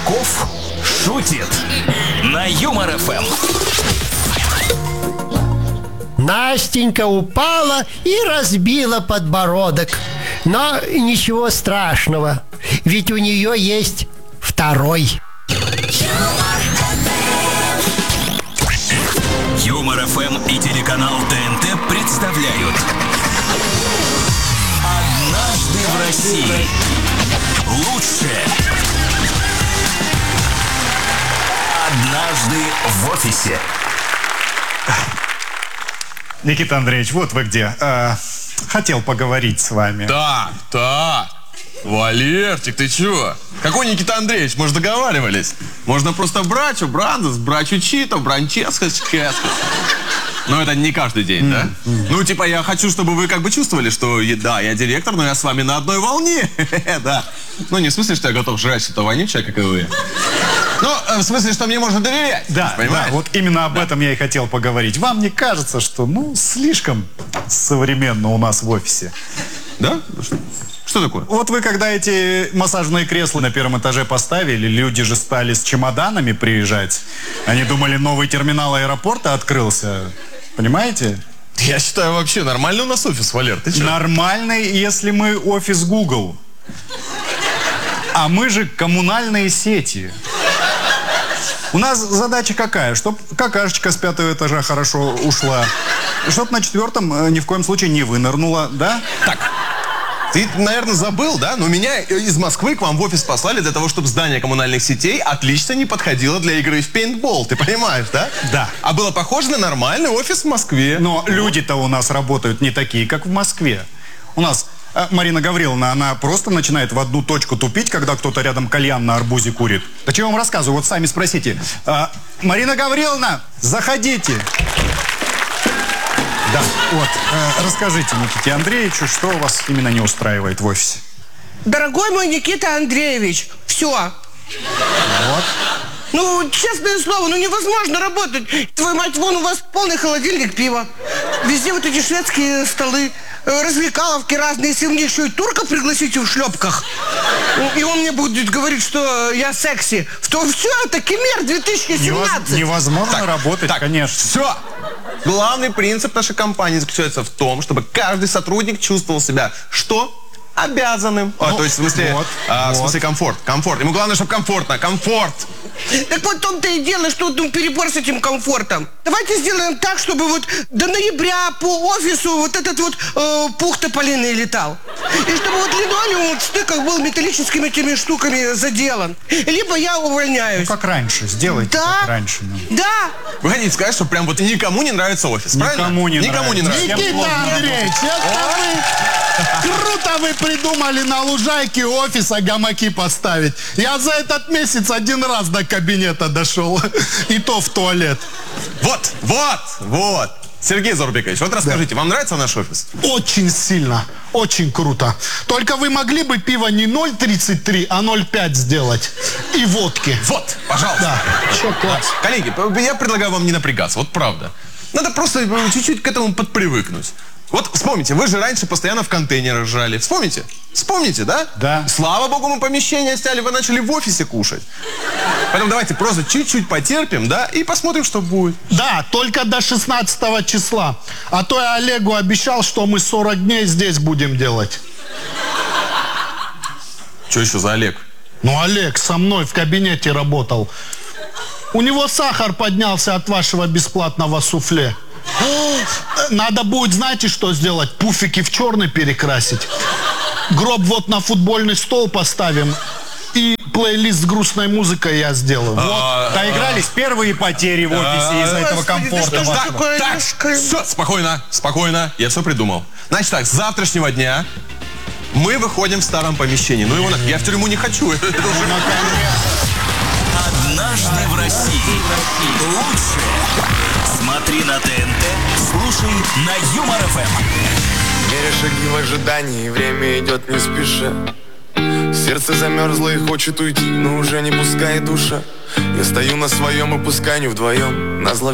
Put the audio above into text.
Чесноков шутит на Юмор ФМ. Настенька упала и разбила подбородок. Но ничего страшного, ведь у нее есть второй. Юмор ФМ и телеканал ТНТ представляют «Однажды в России». Лучшее. Однажды в офисе. Никита Андреевич, вот вы где. Хотел поговорить с вами. Так. Валерчик, ты чего? Какой Никита Андреевич? Мы же договаривались. Можно просто брачу, брандес, брачу чито, бранческо, ческо. Но это не каждый день, да? Ну, типа, я хочу, чтобы вы как бы чувствовали, что, да, я директор, но я с вами на одной волне. Да. Ну, не в смысле, что я готов жрать что-то вонючее, как и вы. Ну, в смысле, что мне можно доверять. Да, вот именно об этом я и хотел поговорить. Вам не кажется, что, слишком современно у нас в офисе? Да? Что такое? Вот вы, когда эти массажные кресла на первом этаже поставили, люди же стали с чемоданами приезжать. Они думали, новый терминал аэропорта открылся. Понимаете? Я считаю, вообще нормальный у нас офис, Валер. Ты что? Нормальный, если мы офис Google. А мы же коммунальные сети. У нас задача какая? Чтоб какашечка с 5-го этажа хорошо ушла. Чтоб на 4-м ни в коем случае не вынырнула, да? Так, ты, наверное, забыл, да? Но меня из Москвы к вам в офис послали для того, чтобы здание коммунальных сетей отлично не подходило для игры в пейнтбол. Ты понимаешь, да? Да. А было похоже на нормальный офис в Москве. Но люди-то у нас работают не такие, как в Москве. У нас Марина Гавриловна, она просто начинает в одну точку тупить, когда кто-то рядом кальян на арбузе курит. Да чего я вам рассказываю? Вот сами спросите. Марина Гавриловна, заходите. Да, вот. Расскажите Никите Андреевичу, что вас именно не устраивает в офисе. Дорогой мой Никита Андреевич, все. Вот. Ну, честное слово, невозможно работать. Твою мать, вон у вас полный холодильник пива. Везде вот эти шведские столы, развлекаловки разные. Если мне еще и турка пригласите в шлепках, и он мне будет говорить, что я секси, то все, это Кемер 2017. Невозможно работать, конечно. Все. Главный принцип нашей компании заключается в том, чтобы каждый сотрудник чувствовал себя что? Обязанным. То есть, в смысле, в смысле комфорт. Ему главное, чтобы комфортно. Комфорт. Так вот в том-то и дело, что перебор с этим комфортом. Давайте сделаем так, чтобы вот до ноября по офису вот этот вот пух тополиный летал. И чтобы вот линолеум в стыках был металлическими этими штуками заделан. Либо я увольняюсь. Ну, как раньше. Сделайте как раньше. Да. Вы хотите сказать, что прям вот никому не нравится офис, правильно? Никому не нравится. Никита Андреевич, это вы круто вы придумали на лужайке офиса гамаки поставить. Я за этот месяц один раз до кабинета дошел. И то в туалет. Вот. Сергей Зарубикович, вот расскажите, вам нравится наш офис? Очень сильно, очень круто. Только вы могли бы пиво не 0,33, а 0,5 сделать. И водки. Вот, пожалуйста. Да, все класс. Коллеги, я предлагаю вам не напрягаться, вот правда. Надо просто чуть-чуть к этому подпривыкнуть. Вот вспомните, вы же раньше постоянно в контейнерах жрали. Вспомните, да? Да. Слава богу, мы помещение сняли, вы начали в офисе кушать. Поэтому давайте просто чуть-чуть потерпим, да, и посмотрим, что будет. Да, только до 16 числа. А то я Олегу обещал, что мы 40 дней здесь будем делать. Что еще за Олег? Олег со мной в кабинете работал. У него сахар поднялся от вашего бесплатного суфле. Надо будет, знаете, что сделать? Пуфики в черный перекрасить. Гроб вот на футбольный стол поставим. И плейлист с грустной музыкой я сделаю. Доигрались первые потери в офисе из-за этого комфорта. Так, все, спокойно, я все придумал. Значит так, с завтрашнего дня мы выходим в старом помещении. Я в тюрьму не хочу. Однажды в России. Лучшее. Смотри на ТНТ, слушай на Юмор ФМ. Меря шаги в ожидании, время идет не спеша. Сердце замерзло и хочет уйти, но уже не пускает душа. Я стою на своем и пускай не вдвоем. Назло